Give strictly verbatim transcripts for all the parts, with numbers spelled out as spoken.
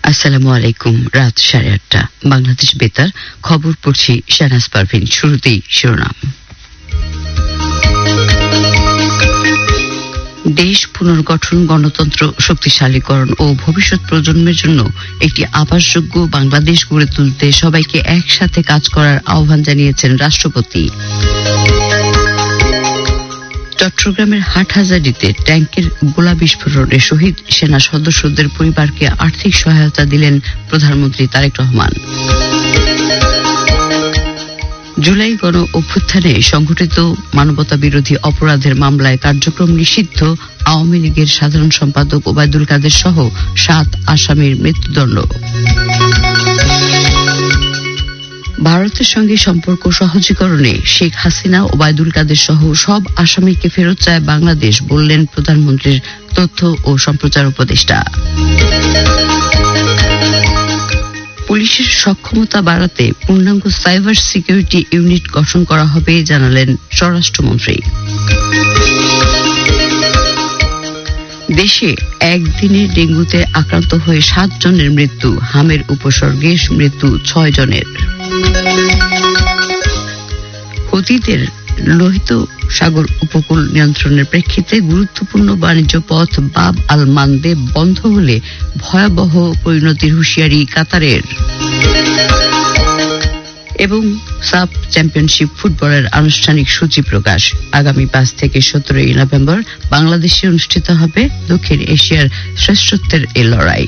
আসসালামু আলাইকুম। রাত সাড়ে আটটা বাংলাদেশ বেতার খবর পড়ছি শাহনাজ পারভীন। শুরুতেই শিরোনাম। দেশ পুনর্গঠন, গণতন্ত্র শক্তিশালীকরণ ও ভবিষ্যৎ প্রজন্মের জন্য একটি আবাসযোগ্য বাংলাদেশ গড়ে তুলতে সবাইকে একসাথে কাজ করার আহ্বান জানিয়েছেন রাষ্ট্রপতি। চট্টগ্রামের হাটহাজারীতে ট্যাংকের গোলা বিস্ফোরণে শহীদ সেনা সদস্যদের পরিবারকে আর্থিক সহায়তা দিলেন প্রধানমন্ত্রী তারেক রহমান। জুলাই গণ অভ্যুত্থানে সংঘটিত মানবতা বিরোধী অপরাধের মামলায় কার্যক্রম নিষিদ্ধ আওয়ামী লীগের সাধারণ সম্পাদক ওবায়দুল কাদের সহ সাত আসামির মৃত্যুদণ্ড। ভারতের সঙ্গে সম্পর্ক সহজীকরণে শেখ হাসিনা, ওবায়দুল কাদের সহ সব আসামিকে ফেরত চায় বাংলাদেশ, বললেন প্রধানমন্ত্রীর তথ্য ও সম্প্রচার উপদেষ্টা। পুলিশের সক্ষমতা বাড়াতে পূর্ণাঙ্গ সাইবার সিকিউরিটি ইউনিট গঠন করা হবে, জানালেন স্বরাষ্ট্রমন্ত্রী। দেশে একদিনে ডেঙ্গুতে আক্রান্ত হয়ে সাত জনের মৃত্যু, হামের উপসর্গে মৃত্যু ছয় জনের। হুতিদের লোহিত সাগর উপকূল নিয়ন্ত্রণের প্রেক্ষিতে গুরুত্বপূর্ণ বাণিজ্য পথ বাব আল মানদেব বন্ধ হলে ভয়াবহ পরিণতির হুঁশিয়ারি কাতারের। এবং সাব চ্যাম্পিয়নশিপ ফুটবলের আনুষ্ঠানিক সূচি প্রকাশ। আগামী পাঁচ থেকে সতেরোই নভেম্বর বাংলাদেশে অনুষ্ঠিত হবে দক্ষিণ এশিয়ার শ্রেষ্ঠত্বের এ লড়াই।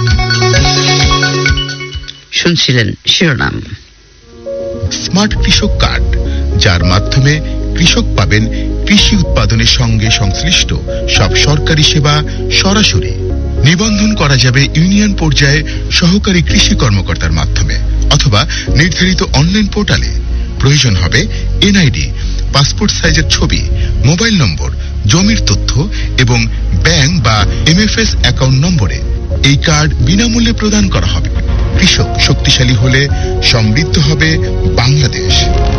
শুনছিলেন শিরোনাম। স্মার্ট কৃষক কার্ড, যার মাধ্যমে কৃষক পাবেন কৃষি উৎপাদনের সঙ্গে সংশ্লিষ্ট সব সরকারি সেবা সরাসরি। নিবন্ধন করা যাবে ইউনিয়ন পর্যায়ে সহকারী কৃষি কর্মকর্তার মাধ্যমে অথবা নির্ধারিত অনলাইন পোর্টালে। প্রয়োজন হবে এনআইডি, পাসপোর্ট সাইজের ছবি, মোবাইল নম্বর, জমির তথ্য এবং ব্যাংক বা এমএফএস অ্যাকাউন্ট নম্বরে। এই কার্ড বিনামূল্যে প্রদান করা হবে। কৃষক শক্তিশালী হলে সমৃদ্ধ হবে বাংলাদেশ।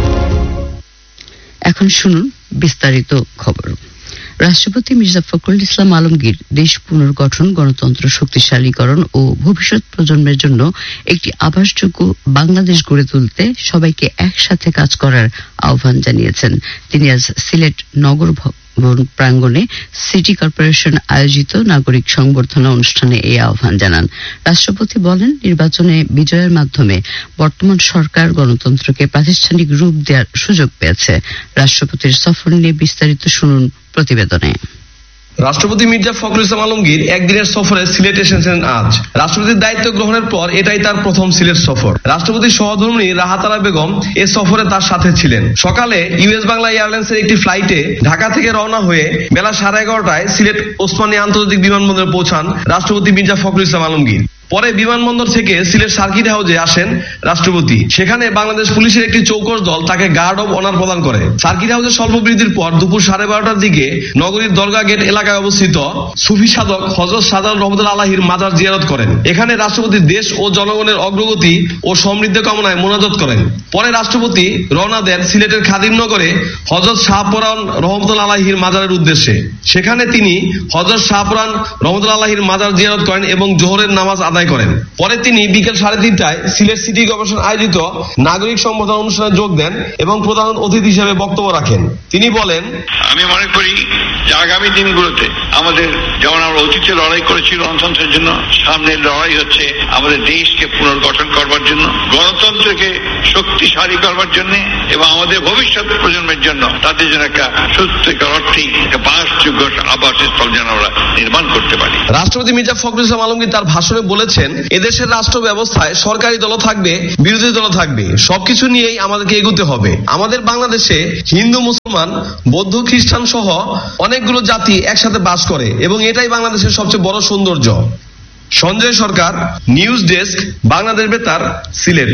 এখন শুনুন বিস্তারিত খবর। রাষ্ট্রপতি মির্জা ফখরুল ইসলাম আলমগীর দেশ পুনর্গঠন, গণতন্ত্র শক্তিশালীকরণ ও ভবিষ্যৎ প্রজন্মের জন্য একটি আবাসযোগ্য বাংলাদেশ গড়ে তুলতে সবাইকে একসাথে কাজ করার আহ্বান জানিয়েছেন। তিনি আজ সিলেট নগর প্রাঙ্গণে সিটি কর্পোরেশন আয়োজিত নাগরিক সংবর্ধনা অনুষ্ঠানে এই আহ্বান জানান। রাষ্ট্রপতি বলেন, নির্বাচনে বিজয়ের মাধ্যমে বর্তমান সরকার গণতন্ত্রকে প্রাতিষ্ঠানিক রূপ দেওয়ার সুযোগ পেয়েছে। রাষ্ট্রপতির সফর নিয়ে বিস্তারিত শুনুন প্রতিবেদনে। রাষ্ট্রপতি মির্জা ফখরুল ইসলাম আলমগীর একদিনের সফরে সিলেট এসেছেন আজ। রাষ্ট্রপতির দায়িত্ব গ্রহণের পর এটাই তার প্রথম সিলেট সফর। রাষ্ট্রপতির সহধর্মিণী রাহাতারা বেগম এ সফরে তার সাথে ছিলেন। সকালে ইউএস বাংলা এয়ারলাইন্সের একটি ফ্লাইটে ঢাকা থেকে রওনা হয়ে বেলা সাড়ে এগারোটায় সিলেট ওসমানী আন্তর্জাতিক বিমানবন্দরে পৌঁছান রাষ্ট্রপতি মির্জা ফখরুল ইসলাম আলমগীর। পরে বিমানবন্দর থেকে সিলেট সার্কিট হাউসে আসেন রাষ্ট্রপতি। সেখানে বাংলাদেশ পুলিশের একটি চৌকস দল তাকে গার্ড অব অনার প্রদান করে। সার্কিট হাউসের স্বল্প বিরতির পর দুপুর সাড়ে বারোটার দিকে নগরীর দরগা গেট এলাকায় অবস্থিত সুফি সাধক হযরত শাহজালাল রহমতুল্লাহ আলাইহির মাজার জিয়ারত করেন। এখানে রাষ্ট্রপতি দেশ ও জনগণের অগ্রগতি ও সমৃদ্ধি কামনায় মোনাজাত করেন। পরে রাষ্ট্রপতি রওনা দেন সিলেটের খাদিমনগরে হযরত শাহপরান রহমতুল্লাহ আলাইহির মাজারের উদ্দেশ্যে। সেখানে তিনি হযরত শাহপরান রহমতুল্লাহ আলাইহির মাজার জিয়ারত করেন এবং জোহরের নামাজ আদায় করেন। পরে তিনি বিকেল সাড়ে তিনটায় সিলেট সিটি কর্পোরেশন আয়োজিত নাগরিক সংবর্ধনা অনুষ্ঠানে যোগ দেন এবং প্রধান অতিথি হিসেবে বক্তব্য রাখেন। তিনি বলেন, আমি মনে করি যে আগামী দিনগুলোতে আমাদের যেমন আমরা অতীতে লড়াই করেছি গণতন্ত্রের জন্য, সামনের লড়াই হচ্ছে আমাদের দেশকে পুনর্গঠন করবার জন্য, গণতন্ত্রকে শক্তিশালী করবার জন্য এবং আমাদের ভবিষ্যৎ প্রজন্মের জন্য তাদের জন্য একটা সত্যিকার অর্থেই একটা বাসযোগ্য আবাসস্থল যেন আমরা নির্মাণ করতে পারি। রাষ্ট্রপতি মির্জা ফখরুল ইসলাম আলমগীর তার ভাষণে বলেছেন, এদেশের রাষ্ট্র ব্যবস্থায় সরকারি দল থাকবে, বিরোধী দল থাকবে, সবকিছু নিয়েই আমাদেরকে এগোতে হবে। আমাদের বাংলাদেশে হিন্দু, মুসলমান, বৌদ্ধ, খ্রিস্টান সহ অনেকগুলো জাতি একসাথে বাস করে এবং এটাই বাংলাদেশের সবচেয়ে বড় সৌন্দর্য। সঞ্জয় সরকার, নিউজ ডেস্ক, বাংলাদেশ বেতার, সিলেট।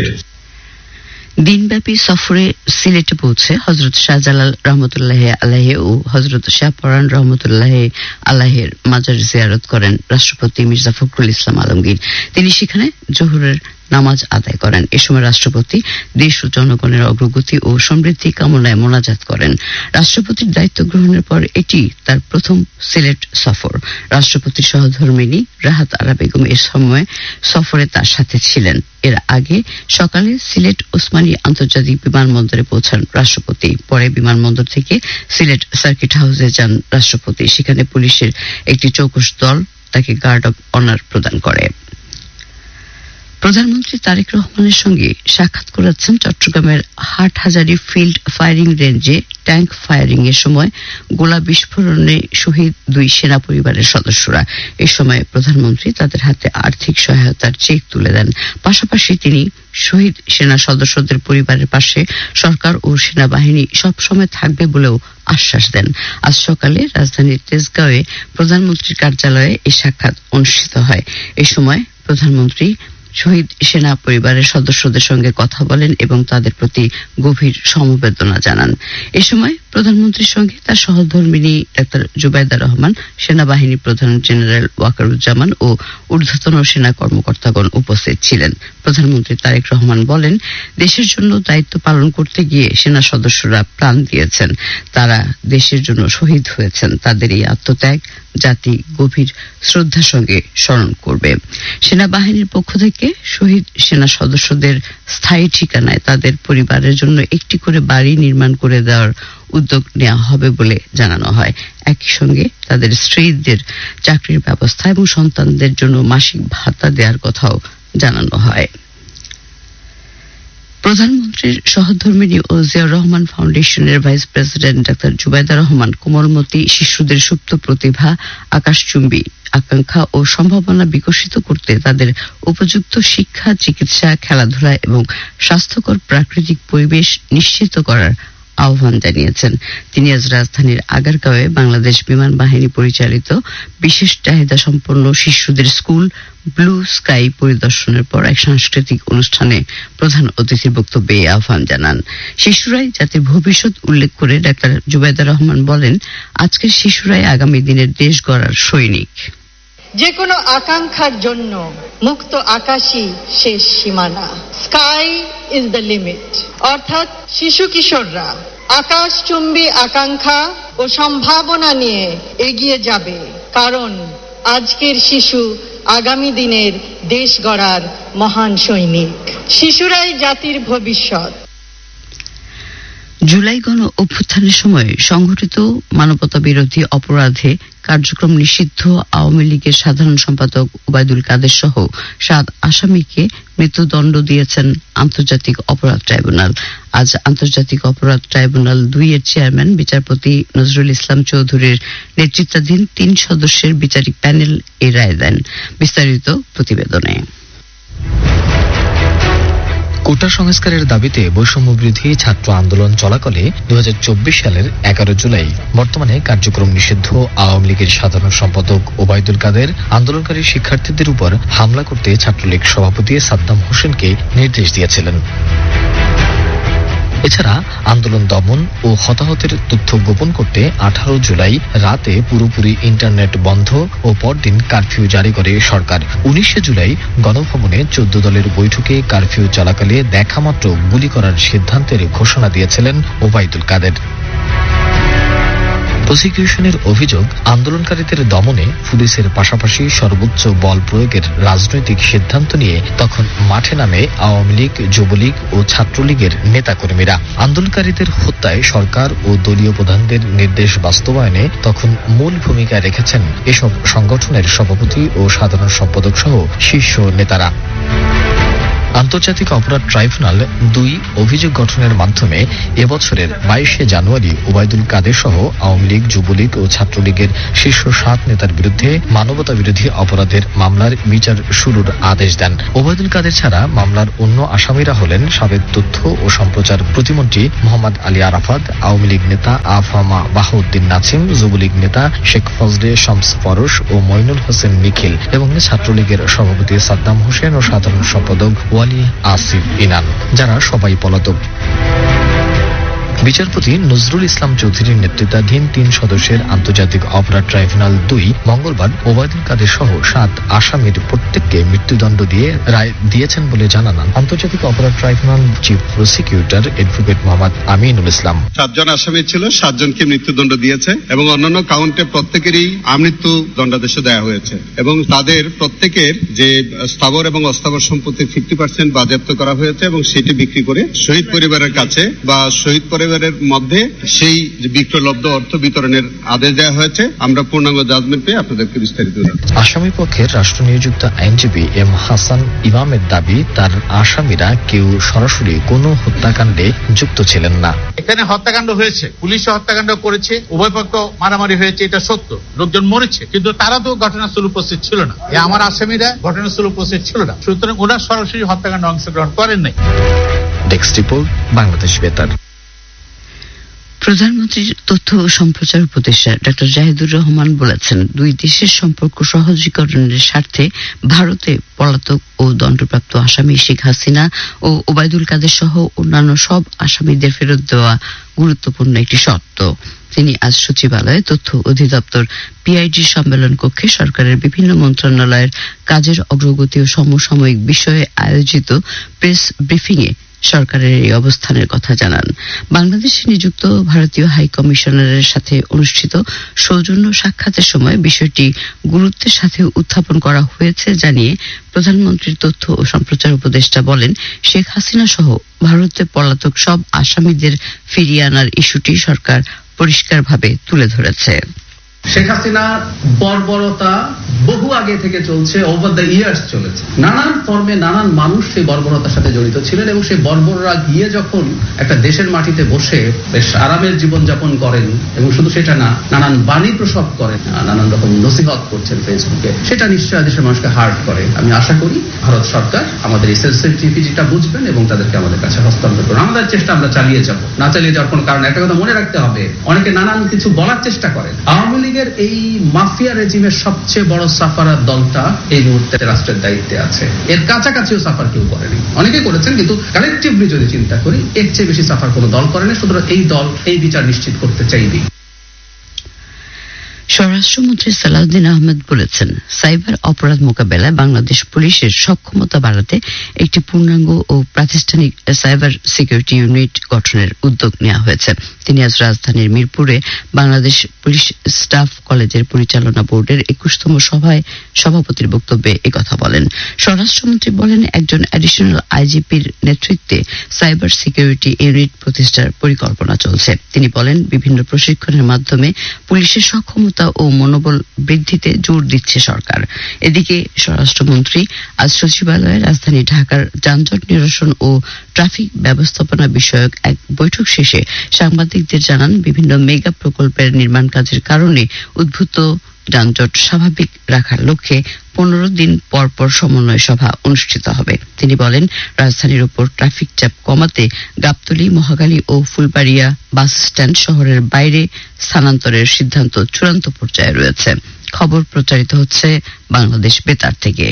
দিনব্যাপী সফরে সিলেটে পৌঁছে হযরত শাহজালাল রহমতুল্লাহ আলাইহি ও হযরত শাহপরান রহমতুল্লাহ আলাইহির মাজার জিয়ারত করেন রাষ্ট্রপতি মির্জা ফখরুল ইসলাম আলমগীর। তিনি সেখানে জোহরের নামাজ আদায় করেন। এ সময় রাষ্ট্রপতি দেশ ও জনগণের অগ্রগতি ও সমৃদ্ধি কামনায় মোনাজাত করেন। রাষ্ট্রপতির দায়িত্ব গ্রহণের পর এটি তার প্রথম সিলেট সফর। রাষ্ট্রপতির সহধর্মিণী রাহাত আরা বেগম এ সময় সফরে তার সাথে ছিলেন। এর আগে সকালে সিলেট ওসমানী আন্তর্জাতিক বিমানবন্দরে পৌঁছান রাষ্ট্রপতি। পরে বিমানবন্দর থেকে সিলেট সার্কিট হাউসে যান রাষ্ট্রপতি। সেখানে পুলিশের একটি চৌকস দল তাকে গার্ড অব অনার প্রদান করে। প্রধানমন্ত্রী তারেক রহমানের সঙ্গে সাক্ষাৎ করেছেন চট্টগ্রামের হাটহাজারী ফিল্ড ফায়ারিং রেঞ্জে ট্যাঙ্ক ফায়ারিং এর সময় গোলা বিস্ফোরণে শহীদ দুই সেনা পরিবারের সদস্যরা। এ সময় প্রধানমন্ত্রী তাদের হাতে আর্থিক সহায়তার চেক তুলে দেন। পাশাপাশি তিনি শহীদ সেনা সদস্যদের পরিবারের পাশে সরকার ও সেনাবাহিনী সবসময় থাকবে বলেও আশ্বাস দেন। আজ সকালে রাজধানীর তেজগাঁওয়ে প্রধানমন্ত্রীর কার্যালয়ে এই সাক্ষাৎ অনুষ্ঠিত হয়। এ সময় প্রধানমন্ত্রী শহীদ সেনা পরিবারের সদস্যদের সঙ্গে কথা বলেন এবং তাদের প্রতি গভীর সমবেদনা জানান। এ সময় প্রধানমন্ত্রীর সঙ্গে তার সহধর্মিণী ডাক্তার জুবাইদা রহমান, সেনাবাহিনী প্রধান জেনারেল ওয়াকারুজ্জামান ও ঊর্ধ্বতন সেনা কর্মকর্তাগণ উপস্থিত ছিলেন। প্রধানমন্ত্রী তারেক রহমান বলেন, দেশের জন্য দায়িত্ব পালন করতে গিয়ে সেনা সদস্যরা প্রাণ দিয়েছেন, তারা দেশের জন্য শহীদ হয়েছেন। তাদের এই আত্মত্যাগ জাতি গভীর শ্রদ্ধার সঙ্গে স্মরণ করবে। সেনাবাহিনীর পক্ষ থেকে শহীদ সেনা সদস্যদের স্থায়ী ঠিকানায় তাদের পরিবারের জন্য একটি করে বাড়ি নির্মাণ করে দেওয়ার উদ্যোগ নেওয়া হবে বলে জানানো হয়। একই সঙ্গে তাদের স্ত্রীদের চাকরির ব্যবস্থা এবং সন্তানদের জন্য মাসিক ভাতা দেওয়ার কথাও জানানো হয়। প্রধানমন্ত্রীর সহধর্মিণী ও জিয়াউর রহমান ফাউন্ডেশনের vice president doctor Zubaida Rahman কোমলমতি শিশুদের সুপ্ত প্রতিভা, আকাশচুম্বী আকাঙ্ক্ষা ও সম্ভাবনা বিকশিত করতে তাদের উপযুক্ত শিক্ষা, চিকিৎসা, খেলাধুলা এবং স্বাস্থ্যকর প্রাকৃতিক পরিবেশ নিশ্চিত করার আহ্বান জানিয়েছেন। তিনি আজ রাজধানীর আগারগাঁওয়ে বাংলাদেশ বিমান বাহিনী পরিচালিত বিশেষ চাহিদা সম্পন্ন শিশুদের স্কুল ব্লু স্কাই পরিদর্শনের পর এক সাংস্কৃতিক অনুষ্ঠানে প্রধান অতিথির বক্তব্যে এই আহ্বান জানান। শিশুরাই জাতির ভবিষ্যৎ উল্লেখ করে ডাক্তার জুবাইদা রহমান বলেন, আজকের শিশুরাই আগামী দিনের দেশ গড়ার সৈনিক। যে কোনো আকাঙ্ক্ষার জন্য মুক্ত আকাশই শেষ সীমানা। Sky is the limit. অর্থাৎ শিশু কিশোররা আকাশচুম্বী আকাঙ্ক্ষা ও সম্ভাবনা নিয়ে এগিয়ে যাবে, কারণ আজকের শিশু আগামী দিনের দেশ গড়ার মহান সৈনিক। শিশুরাই জাতির ভবিষ্যৎ। জুলাই গণ অভ্যুত্থানের সময় সংঘটিত মানবতা বিরোধী অপরাধে কার্যক্রম নিষিদ্ধ আওয়ামী লীগের সাধারণ সম্পাদক ওবায়দুল কাদের সহ সাত আসামিকে মৃত্যুদণ্ড দিয়েছেন আন্তর্জাতিক অপরাধ ট্রাইব্যুনাল। আজ আন্তর্জাতিক অপরাধ ট্রাইব্যুনাল দুই এর চেয়ারম্যান বিচারপতি নজরুল ইসলাম চৌধুরীর নেতৃত্বাধীন তিন সদস্যের বিচারিক প্যানেল এই রায় দেন। বিস্তারিত প্রতিবেদনে। কোটা সংস্কারের দাবিতে বৈষম্য বিরোধী ছাত্র আন্দোলন চলাকালে দুই হাজার চব্বিশ সালের এগারো জুলাই বর্তমানে কার্যক্রম নিষিদ্ধ আওয়ামী লীগের সাধারণ সম্পাদক ওবায়দুল কাদের আন্দোলনকারী শিক্ষার্থীদের উপর হামলা করতে ছাত্রলীগ সভাপতি সাদ্দাম হোসেনকে নির্দেশ দিয়েছিলেন। এছাড়া আন্দোলন দমন ও হতাহতের তথ্য গোপন করতে আঠারো জুলাই রাতে পুরোপুরি ইন্টারনেট বন্ধ ও পরদিন কারফিউ জারি করে সরকার। উনিশে জুলাই গণভবনে চোদ্দ দলের বৈঠকে কারফিউ চলাকালে দেখামাত্র গুলি করার সিদ্ধান্তের ঘোষণা দিয়েছিলেন ওবায়দুল কাদের। প্রসিকিউশনের অভিযোগ, আন্দোলনকারীদের দমনে পুলিশের পাশাপাশি সর্বোচ্চ বল প্রয়োগের রাজনৈতিক সিদ্ধান্ত নিয়ে তখন মাঠে নামে আওয়ামী লীগ, যুবলীগ ও ছাত্রলীগের নেতাকর্মীরা। আন্দোলনকারীদের হত্যায় সরকার ও দলীয় প্রধানদের নির্দেশ বাস্তবায়নে তখন মূল ভূমিকা রেখেছেন এসব সংগঠনের সভাপতি ও সাধারণ সম্পাদক সহ শীর্ষ নেতারা। আন্তর্জাতিক অপরাধ ট্রাইব্যুনাল দুই অভিযোগ গঠনের মাধ্যমে এবছরের বাইশে জানুয়ারি ওবায়দুল কাদের সহ আওয়ামী লীগ, যুবলীগ ও ছাত্রলীগের শীর্ষ সাত নেতার বিরুদ্ধে মানবতা বিরোধী অপরাধের মামলার বিচার শুরুর আদেশ দেন। ওবায়দুল কাদের ছাড়া মামলার অন্য আসামিরা হলেন সাবেক তথ্য ও সম্প্রচার প্রতিমন্ত্রী মোহাম্মদ আলী আরাফাত, আওয়ামী লীগ নেতা আফামা বাহাউদ্দিন নাছিম, যুবলীগ নেতা শেখ ফজলে শামস ফরশ ও মইনুল হোসেন নিখিল এবং ছাত্রলীগের সভাপতি সাদ্দাম হোসেন ও সাধারণ সম্পাদক ওয়ালি আসিফ ইনান, যারা সবাই পলাতক। বিচারপতি নজরুল ইসলাম চৌধুরীর নেতৃত্বাধীন তিন সদস্যের আন্তর্জাতিক অপরাধ ট্রাইব্যুনাল দুই মঙ্গলবার ওবায়দুল কাদের সহ সাত আসামির প্রত্যেককে মৃত্যুদণ্ড দিয়ে রায় দিয়েছেন বলে জানান আন্তর্জাতিক অপরাধ tribunal chief prosecutor advocate Mohammad Aminul Islam. সাতজন আসামি ছিল, সাতজনকে মৃত্যুদণ্ড দিয়েছে এবং অন্যান্য কাউন্টে প্রত্যেকেরই আমৃত্যু দণ্ডাদেশ দেওয়া হয়েছে এবং তাদের প্রত্যেকের যে স্থাবর এবং অস্থাবর সম্পত্তি ফিফটি পার্সেন্ট বাজেয়াপ্ত করা হয়েছে এবং সেটি বিক্রি করে শহীদ পরিবারের কাছে বা শহীদ পরিবারের মধ্যে সেই বিক্রয়লব্ধ অর্থ বিতরণের আদেশ দেওয়া হয়েছে। আমরা পূর্ণাঙ্গ জাজমেন্ট পেয়ে আপনাদেরকে বিস্তারিত জানাবো। আসামি পক্ষের রাষ্ট্র নিয়োজিত আইনজীবী এম হাসান ইমামের দাবি, তার আসামিরা কেউ সরাসরি কোনো হত্যাকাণ্ডে যুক্ত ছিলেন না। এখানে হত্যাকাণ্ড হয়েছে, পুলিশ হত্যাকাণ্ড করেছে, উভয় পক্ষ মারামারি হয়েছে, এটা সত্য, লোকজন মরেছে, কিন্তু তারা তো ঘটনাস্থলে উপস্থিত ছিল না। আমার আসামিরা ঘটনাস্থলে উপস্থিত ছিল না, সুতরাং ওরা সরাসরি হত্যাকাণ্ডে অংশগ্রহণ করেন নাই। ডেস্ক রিপোর্ট, বাংলাদেশ বেতার। প্রধানমন্ত্রীর তথ্য ও সম্প্রচার উপদেষ্টা ডক্টর জাহিদুর রহমান বলেছেন, দুই দেশের সম্পর্ক সহজীকরণের স্বার্থে ভারতে পলাতক ও দণ্ডপ্রাপ্ত আসামি শেখ হাসিনা ও ওবায়দুল কাদের সহ অন্যান্য সব আসামিদের ফেরত দেওয়া গুরুত্বপূর্ণ একটি শর্ত। তিনি আজ সচিবালয়ে তথ্য অধিদপ্তর পিআইডি সম্মেলন কক্ষে সরকারের বিভিন্ন মন্ত্রণালয়ের কাজের অগ্রগতি ও সমসাময়িক বিষয়ে আয়োজিত প্রেস ব্রিফিংয়ে সরকারের এই অবস্থানের কথা জানান। বাংলাদেশে নিযুক্ত ভারতীয় হাই কমিশনারের সাথে অনুষ্ঠিত সৌজন্য সাক্ষাতের সময় বিষয়টি গুরুত্বের সাথে উত্থাপন করা হয়েছে জানিয়ে প্রধানমন্ত্রীর তথ্য ও সম্প্রচার উপদেষ্টা বলেন, শেখ হাসিনা সহ ভারতে পলাতক সব আসামিদের ফিরিয়ে আনার ইস্যুটি সরকার পরিষ্কারভাবে তুলে ধরেছে। শেখ হাসিনার বর্বরতা বহু আগে থেকে চলছে, ওভার দ্য ইয়ার্স চলেছে। নানান ফর্মে নানান মানুষ সেই বর্বরতার সাথে জড়িত ছিলেন এবং সেই বর্বররা গিয়ে যখন একটা দেশের মাটিতে বসে বেশ আরামের জীবনযাপন করেন এবং শুধু সেটা না, নানান বাণী প্রসব করেন, নানান রকম নসিহত করছেন ফেসবুকে, সেটা নিশ্চয়ই দেশের মানুষকে হার্ট করে। আমি আশা করি ভারত সরকার আমাদের এই সেনসিটিভিটিটা বুঝবেন এবং তাদেরকে আমাদের কাছে হস্তান্তর করবেন। আমাদের চেষ্টা আমরা চালিয়ে যাব, না চালিয়ে যাওয়ার কোনো কারণ। একটা কথা মনে রাখতে হবে, অনেকে নানান কিছু বলার চেষ্টা করেন। আওয়ামী লীগের এই মাফিয়া রেজিমের সবচেয়ে বড় সাফারার দলটা এই মুহূর্তে রাষ্ট্রের দায়িত্বে আছে। এর কাছাকাছিও সাফার কেউ করেনি, অনেকে করেছেন, কিন্তু কালেকটিভলি যদি চিন্তা করি এর চেয়ে বেশি সাফার কোনো দল করেনি। সুতরাং এই দল এই বিচার নিশ্চিত করতে চাইবে। স্বরাষ্ট্রমন্ত্রী সালাউদ্দিন আহমেদ বলেছেন, সাইবার অপরাধ মোকাবেলায় বাংলাদেশ পুলিশের সক্ষমতা বাড়াতে একটি পূর্ণাঙ্গ ও প্রাতিষ্ঠানিক সাইবার সিকিউরিটি ইউনিট গঠনের উদ্যোগ নেওয়া হয়েছে। তিনি আজ রাজধানীর মিরপুরে বাংলাদেশ পুলিশ স্টাফ কলেজের পরিচালনা বোর্ডের একুশতম সভায় সভাপতির বক্তব্যে একথা বলেন। স্বরাষ্ট্রমন্ত্রী বলেন, একজন অ্যাডিশনাল আইজিপির নেতৃত্বে সাইবার সিকিউরিটি ইউনিট প্রতিষ্ঠার পরিকল্পনা চলছে। তিনি বলেন, বিভিন্ন প্রশিক্ষণের মাধ্যমে পুলিশের সক্ষমতা ও মনোবল বৃদ্ধিতে জোর দিচ্ছে সরকার। এদিকে স্বরাষ্ট্রমন্ত্রী আজ সচিবালয়ে রাজধানী ঢাকার যানজট নিরসন ও ট্রাফিক ব্যবস্থাপনা বিষয়ক এক বৈঠক শেষে সাংবাদিকদের জানান, বিভিন্ন মেগা প্রকল্পের নির্মাণ কাজের কারণে উদ্ভূত যানজট স্বাভাবিক রাখার লক্ষ্যে পনেরো দিন পর পর সমন্বয় সভা অনুষ্ঠিত হবে। তিনি বলেন, রাজধানীর উপর ট্রাফিক চাপ কমাতে গাবতলী, মহাখালী ও ফুলবাড়িয়া বাস স্ট্যান্ড শহরের বাইরে স্থানান্তরের সিদ্ধান্ত চূড়ান্ত পর্যায়ে রয়েছে। খবর প্রচারিত হচ্ছে বাংলাদেশ বেতার থেকে।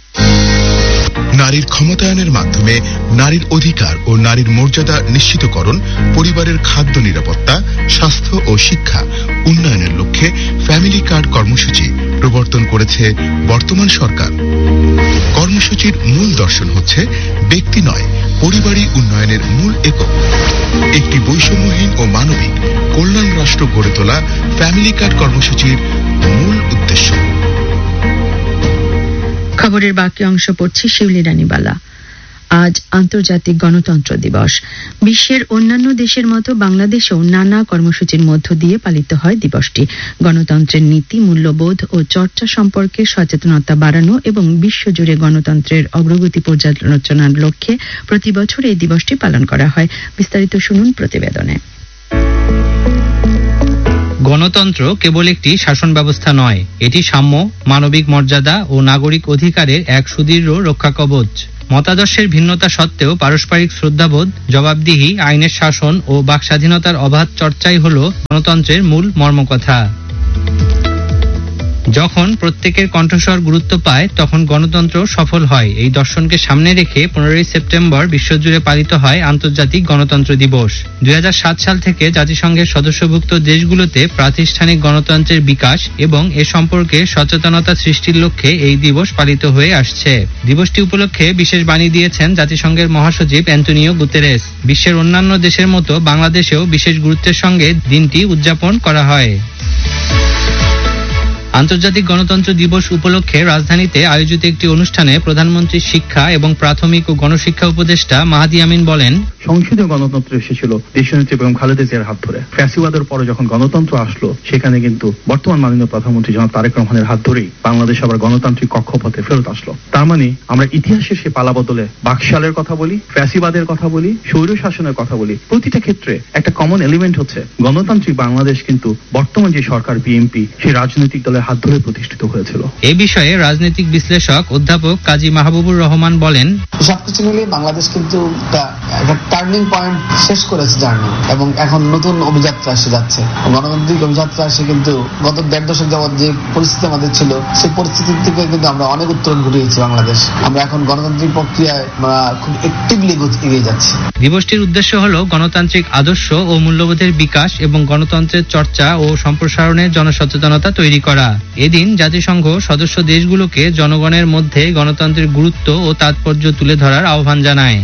নারীর ক্ষমতায়নের মাধ্যমে নারীর অধিকার ও নারীর মর্যাদা নিশ্চিতকরণ, পরিবারের খাদ্য নিরাপত্তা, স্বাস্থ্য ও শিক্ষা উন্নয়নের লক্ষ্যে ফ্যামিলি কার্ড কর্মসূচি প্রবর্তন করেছে বর্তমান সরকার। কর্মসূচির মূল দর্শন হচ্ছে ব্যক্তি নয়, পরিবারই উন্নয়নের মূল একক। একটি বৈষম্যহীন ও মানবিক কল্যাণ রাষ্ট্র গড়ে তোলা ফ্যামিলি কার্ড কর্মসূচির মূল উদ্দেশ্য। খবরের বাকি অংশ পড়ছি শিউলি রানীবালা। আজ আন্তর্জাতিক গণতন্ত্র দিবস। বিশ্বের অন্যান্য দেশের মতো বাংলাদেশেও নানা কর্মসূচির মধ্য দিয়ে পালিত হয় দিবসটি। গণতন্ত্রের নীতি, মূল্যবোধ ও চর্চা সম্পর্কে সচেতনতা বাড়ানো এবং বিশ্বজুড়ে গণতন্ত্রের অগ্রগতি পর্যালোচনার লক্ষ্যে প্রতি বছর এই দিবসটি পালন করা হয়। বিস্তারিত শুনুন প্রতিবেদনে। গণতন্ত্র কেবল একটি শাসন ব্যবস্থা নয়, এটি সাম্য, মানবিক মর্যাদা ও নাগরিক অধিকারের এক সুদৃঢ় রক্ষাকবচ। মতাদর্শের ভিন্নতা সত্ত্বেও পারস্পরিক শ্রদ্ধাবোধ, জবাবদিহি, আইনের শাসন ও বাকস্বাধীনতার অবাধ চর্চাই হল গণতন্ত্রের মূল মর্মকথা। যখন প্রত্যেকের কণ্ঠস্বর গুরুত্ব পায় তখন গণতন্ত্র সফল হয়। এই দর্শনকে সামনে রেখে পনেরোই সেপ্টেম্বর বিশ্বজুড়ে পালিত হয় আন্তর্জাতিক গণতন্ত্র দিবস। দুই হাজার সাত সাল থেকে জাতিসংঘের সদস্যভুক্ত দেশগুলোতে প্রাতিষ্ঠানিক গণতন্ত্রের বিকাশ এবং এ সম্পর্কে সচেতনতা সৃষ্টির লক্ষ্যে এই দিবস পালিত হয়ে আসছে। দিবসটি উপলক্ষে বিশেষ বাণী দিয়েছেন জাতিসংঘের মহাসচিব অ্যান্টোনিও গুতেরেস। বিশ্বের অন্যান্য দেশের মতো বাংলাদেশেও বিশেষ গুরুত্বের সঙ্গে দিনটি উদযাপন করা হয়। আন্তর্জাতিক গণতন্ত্র দিবস উপলক্ষে রাজধানীতে আয়োজিত একটি অনুষ্ঠানে প্রধানমন্ত্রী শিক্ষা এবং প্রাথমিক ও গণশিক্ষা উপদেষ্টা মাহাদি আমিন বলেন, সংসদীয় গণতন্ত্র এসেছিল দেশনেত্রী বেগম খালেদা জিয়ার হাত ধরে। ফ্যাসিবাদের পরে যখন গণতন্ত্র আসলো সেখানে কিন্তু বর্তমান মাননীয় প্রধানমন্ত্রী জনাব তারেক রহমানের হাত ধরেই বাংলাদেশ আবার গণতান্ত্রিক কক্ষপথে ফেরত আসলো। তার মানে আমরা ইতিহাসের সে পালা বদলে বাকশালের কথা বলি, ফ্যাসিবাদের কথা বলি, স্বৈর শাসনের কথা বলি, প্রতিটা ক্ষেত্রে একটা কমন এলিমেন্ট হচ্ছে গণতান্ত্রিক বাংলাদেশ কিন্তু বর্তমান যে সরকার বিএনপি সেই রাজনৈতিক দলের হাত ধরে প্রতিষ্ঠিত হয়েছিল। এই বিষয়ে রাজনৈতিক বিশ্লেষক অধ্যাপক কাজী মাহবুবুর রহমান বলেন, সবকিছু মিলিয়ে বাংলাদেশ কিন্তু একটা টার্নিং পয়েন্ট শেষ করেছে জার্নি এবং এখন নতুন অভিযাত্রা এসে যাচ্ছে। গণতান্ত্রিক অভিযাত্রা এসে কিন্তু গত দেড় দশক যাবৎ যে পরিস্থিতি আমাদের ছিল সেই পরিস্থিতি থেকে কিন্তু আমরা অনেক উত্তরণ ঘটিয়েছি বাংলাদেশ। আমরা এখন গণতান্ত্রিক প্রক্রিয়ায় আমরা খুব অ্যাক্টিভলি এগিয়ে যাচ্ছি। দিবসটির উদ্দেশ্য হল গণতান্ত্রিক আদর্শ ও মূল্যবোধের বিকাশ এবং গণতন্ত্রের চর্চা ও সম্প্রসারণের জনসচেতনতা তৈরি করা। এদিন জাতিসংঘ সদস্য দেশগুলোকে জনগণের মধ্যে গণতন্ত্রের গুরুত্ব ও তাৎপর্য তুলে ধরার আহ্বান জানায়।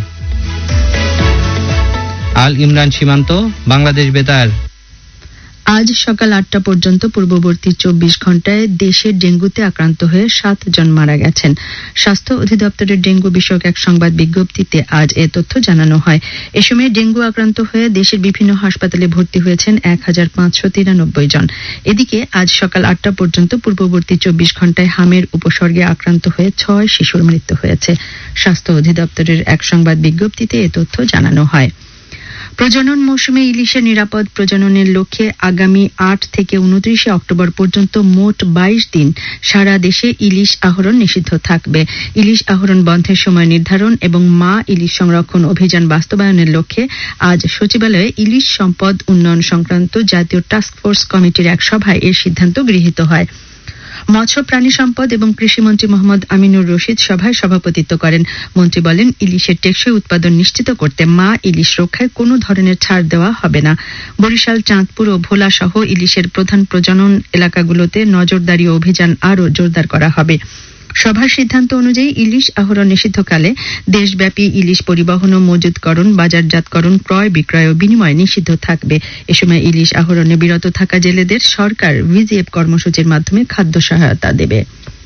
আল ইমরান সীমান্ত, বাংলাদেশ বেতার। আজ সকাল আটটা পর্যন্ত পূর্ববর্তী চব্বিশ ঘন্টায় দেশে ডেঙ্গুতে আক্রান্ত হয়ে সাত জন মারা গেছেন। স্বাস্থ্য অধিদপ্তরের ডেঙ্গু বিষয়ক এক সংবাদ বিজ্ঞপ্তিতে আজ এ তথ্য জানানো হয়। এ সময় ডেঙ্গু আক্রান্ত হয়ে দেশের বিভিন্ন হাসপাতালে ভর্তি হয়েছেন এক হাজার পাঁচশো তিরানব্বই জন। এদিকে আজ সকাল আটটা পর্যন্ত পূর্ববর্তী চব্বিশ ঘন্টায় হামের উপসর্গে আক্রান্ত হয়ে ছয় শিশুর মৃত্যু হয়েছে। স্বাস্থ্য অধিদপ্তরের এক সংবাদ বিজ্ঞপ্তিতে এ তথ্য জানানো হয়। প্রজনন মৌসুমে ইলিশের নিরাপদ প্রজননের লক্ষ্যে আগামী আট থেকে উনত্রিশে অক্টোবর পর্যন্ত মোট বাইশ দিন সারা দেশে ইলিশ আহরণ নিষিদ্ধ থাকবে। ইলিশ আহরণ বন্ধের সময় নির্ধারণ এবং মা ইলিশ সংরক্ষণ অভিযান বাস্তবায়নের লক্ষ্যে আজ সচিবালয়ে ইলিশ সম্পদ উন্নয়ন সংক্রান্ত জাতীয় টাস্কফোর্স কমিটির এক সভায় এর সিদ্ধান্ত গৃহীত হয়। মৎস্য প্রাণী সম্পদ এবং কৃষিমন্ত্রী মোহাম্মদ আমিনুর রশিদ সভায় সভাপতিত্ব করেন। মন্ত্রী বলেন, ইলিশের টেকসই উৎপাদন নিশ্চিত করতে মা ইলিশ রক্ষায় কোনো ধরনের ছাড় দেওয়া হবে না। বরিশাল, চাঁদপুর ও ভোলা সহ ইলিশের প্রধান প্রজনন এলাকাগুলোতে নজরদারি অভিযান আরও জোরদার করা হবে। সভার সিদ্ধান্ত অনুযায়ী ইলিশ আহরণ নিষিদ্ধকালে দেশব্যাপী ইলিশ পরিবহন ও মজুতকরণ, বাজারজাতকরণ, ক্রয় বিক্রয় ও বিনিময় নিষিদ্ধ থাকবে। এ সময় ইলিশ আহরণে বিরত থাকা জেলেদের সরকার ভিজিএফ কর্মসূচির মাধ্যমে খাদ্য সহায়তা দেবে।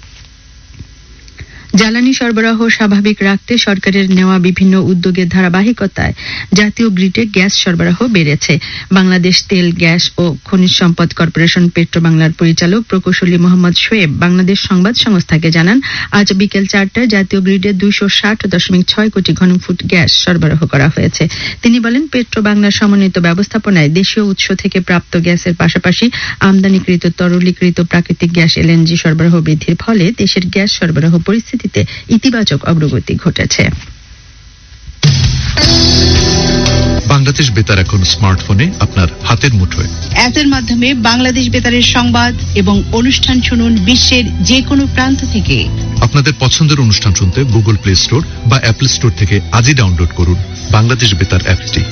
জ্বালানি সরবরাহ স্বাভাবিক রাখতে সরকারের নেওয়া বিভিন্ন উদ্যোগের ধারাবাহিকতায় জাতীয় গ্রিডে গ্যাস সরবরাহ বেড়েছে। বাংলাদেশ তেল, গ্যাস ও খনিজ সম্পদ কর্পোরেশন পেট্রোবাংলার পরিচালক প্রকৌশলী মোহাম্মদ শোয়েব বাংলাদেশ সংবাদ সংস্থাকে জানান, আজ বিকেল চারটায় জাতীয় গ্রিডে দুইশো ষাট দশমিক ছয় কোটি ঘনফুট গ্যাস সরবরাহ করা হয়েছে। তিনি বলেন, পেট্রোবাংলার সমন্বিত ব্যবস্থাপনায় দেশীয় উৎস থেকে প্রাপ্ত গ্যাসের পাশাপাশি আমদানিকৃত তরলীকৃত প্রাকৃতিক গ্যাস এলএনজি সরবরাহ বৃদ্ধির ফলে দেশের গ্যাস সরবরাহ পরিস্থিতি ইতিবাচক অগ্রগতি ঘটেছে। বাংলাদেশ বেতার এখন স্মার্টফোনে আপনার হাতের মুঠোয়। অ্যাপের মাধ্যমে বাংলাদেশ বেতারের সংবাদ এবং অনুষ্ঠান শুনুন বিশ্বের যে কোনো প্রান্ত থেকে। আপনাদের পছন্দের অনুষ্ঠান শুনতে গুগল প্লে স্টোর বা অ্যাপল স্টোর থেকে আজই ডাউনলোড করুন বাংলাদেশ বেতার অ্যাপটি।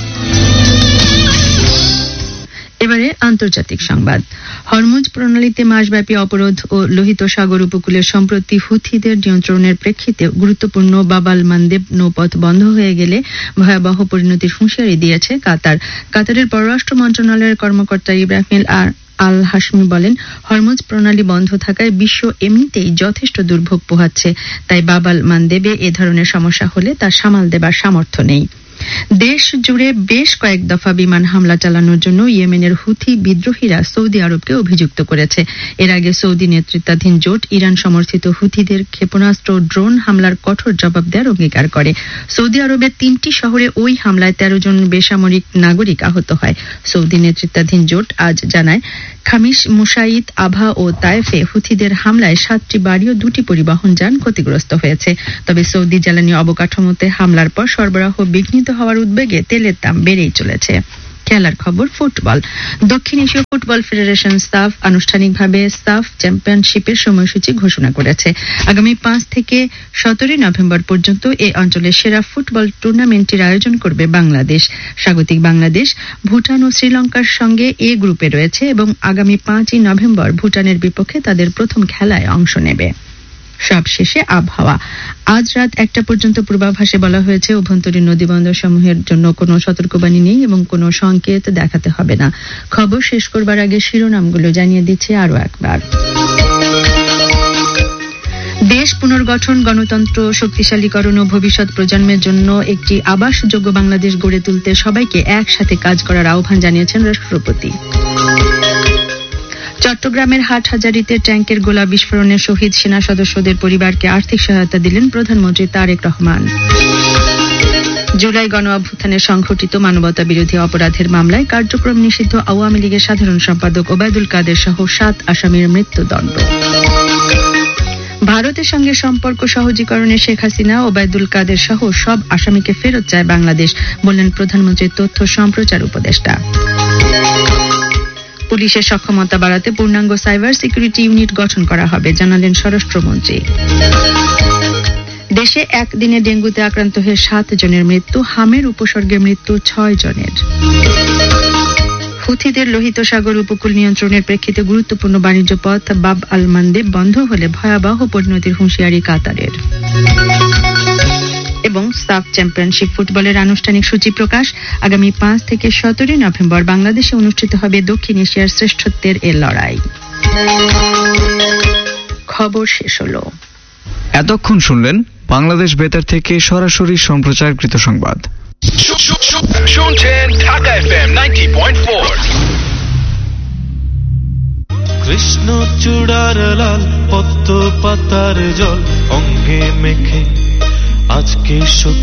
এবারে আন্তর্জাতিক সংবাদ। হরমুজ প্রণালীতে মাসব্যাপী অবরোধ ও লোহিত সাগর উপকূলের সম্প্রতি হুথিদের নিয়ন্ত্রণের প্রেক্ষিতে গুরুত্বপূর্ণ বাবাল মান্দেব নৌপথ বন্ধ হয়ে গেলে ভয়াবহ পরিণতির হুঁশিয়ারি দিয়েছে কাতার। কাতারের পররাষ্ট্র মন্ত্রণালয়ের কর্মকর্তা ইব্রাহিম আল হাশমি বলেন, হরমুজ প্রণালী বন্ধ থাকায় বিশ্ব এমনিতেই যথেষ্ট দুর্ভোগ পোহাচ্ছে, তাই বাবাল মান্দেবে এ ধরনের সমস্যা হলে তা সামাল দেবার সামর্থ্য নেই। দেশ জুড়ে বেশ কয়েক দফা বিমান হামলা চালানোর জন্য ইয়েমেনের হুথি বিদ্রোহীরা সৌদি আরবকে অভিযুক্ত করেছে। এর আগে সৌদি নেতৃত্বাধীন জোট ইরান সমর্থিত হুথিদের ক্ষেপণাস্ত্র ড্রোন হামলার কঠোর জবাব দেওয়ার অঙ্গীকার করে। সৌদি আরবের তিনটি শহরে ওই হামলায় তেরো জন বেসামরিক নাগরিক আহত হয়। সৌদি নেতৃত্বাধীন জোট আজ জানায়, খামিস, মুসাইদ, আভা ও তায়েফে হুথিদের হামলায় সাতটি বাড়ি ও দুটি পরিবহন যান ক্ষতিগ্রস্ত হয়েছে। তবে সৌদি জ্বালানি অবকাঠামোতে হামলার পর সরবরাহ বিঘ্নিত হওয়ার উদ্বেগে তেলের দাম বেড়েই চলেছে। খেলার খবর ফুটবল। দক্ষিণ এশীয় ফুটবল ফেডারেশন সাফ আনুষ্ঠানিকভাবে সাফ চ্যাম্পিয়নশিপের সময়সূচি ঘোষণা করেছে। আগামী পাঁচ থেকে সতেরোই নভেম্বর পর্যন্ত এই অঞ্চলের সেরা ফুটবল টুর্নামেন্টটির আয়োজন করবে বাংলাদেশ। স্বাগতিক বাংলাদেশ ভুটান ও শ্রীলঙ্কার সঙ্গে এ গ্রুপে রয়েছে এবং আগামী পাঁচই নভেম্বর ভুটানের বিপক্ষে তাদের প্রথম খেলায় অংশ নেবে। সবশেষে আবহাওয়া। আজ রাত একটা পর্যন্ত পূর্বাভাসে বলা হয়েছে অভ্যন্তরীণ নদীবন্দর সমূহের জন্য কোনো সতর্কবাণী নেই এবং কোনো সংকেত দেখাতে হবে না। খবর শেষ করবার আগে শিরোনামগুলো জানিয়ে দিচ্ছে আরো একবার। দেশ পুনর্গঠন, গণতন্ত্র শক্তিশালীকরণ ও ভবিষ্যৎ প্রজন্মের জন্য একটি আবাসযোগ্য বাংলাদেশ গড়ে তুলতে সবাইকে একসাথে কাজ করার আহ্বান জানিয়েছেন রাষ্ট্রপতি। চট্টগ্রামের হাটহাজারীতে ট্যাঙ্কের গোলা বিস্ফোরণে শহীদ সেনা সদস্যদের পরিবারকে আর্থিক সহায়তা দিলেন প্রধানমন্ত্রী তারেক রহমান। জুলাই গণ অভ্যুত্থানে সংঘটিত মানবতা বিরোধী অপরাধের মামলায় কার্যক্রম নিষিদ্ধ আওয়ামী লীগের সাধারণ সম্পাদক ওবায়দুল কাদের সহ সাত আসামির মৃত্যুদণ্ড। ভারতের সঙ্গে সম্পর্ক সহজীকরণে শেখ হাসিনা, ওবায়দুল কাদের সহ সব আসামিকে ফেরত চায় বাংলাদেশ, বললেন প্রধানমন্ত্রীর তথ্য সম্প্রচার উপদেষ্টা। পুলিশের সক্ষমতা বাড়াতে পূর্ণাঙ্গ সাইবার সিকিউরিটি ইউনিট গঠন করা হবে, জানালেন স্বরাষ্ট্রমন্ত্রী। দেশে একদিনে ডেঙ্গুতে আক্রান্ত হয়ে সাত জনের মৃত্যু, হামের উপসর্গে মৃত্যু ছয় জনের। হুথিদের লোহিত সাগর উপকূল নিয়ন্ত্রণের প্রেক্ষিতে গুরুত্বপূর্ণ বাণিজ্য পথ বাব আল মানদেব বন্ধ হলে ভয়াবহ পরিণতির হুঁশিয়ারি কাতারের। এবং সাফ চ্যাম্পিয়নশিপ ফুটবলের আনুষ্ঠানিক সূচি প্রকাশ। আগামী পাঁচ থেকে সতেরোই নভেম্বর বাংলাদেশে অনুষ্ঠিত হবে দক্ষিণ এশিয়ার শ্রেষ্ঠত্বের এ লড়াই। খবর শেষ হলো। এতক্ষণ শুনলেন বাংলাদেশ বেতার থেকে সরাসরি সম্প্রচারকৃত সংবাদ। শুনছেন ঢাকা এফএম নব্বই পয়েন্ট চার। কৃষ্ণ চূড়ার লাল পদ্ম পাতার জল অঙ্গে মেখে আজকে